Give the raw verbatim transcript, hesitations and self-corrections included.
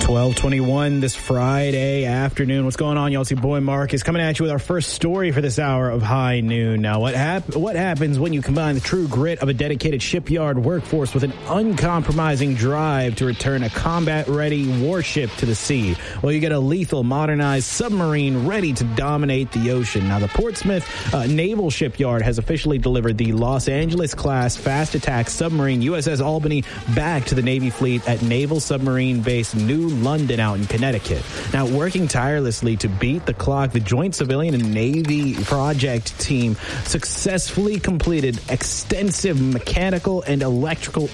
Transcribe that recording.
twelve twenty-one this Friday afternoon. What's going on, y'all? It's your boy Mark is coming at you with our first story for this hour of High Noon. Now, what hap- what happens when you combine the true grit of a dedicated shipyard workforce with an uncompromising drive to return a combat-ready warship to the sea? Well, you get a lethal, modernized submarine ready to dominate the ocean. Now, the Portsmouth uh, Naval Shipyard has officially delivered the Los Angeles-class fast-attack submarine U S S Albany back to the Navy fleet at Naval Submarine Base New London out in Connecticut. Now, working tirelessly to beat the clock, the Joint Civilian and Navy project team successfully completed extensive mechanical and electrical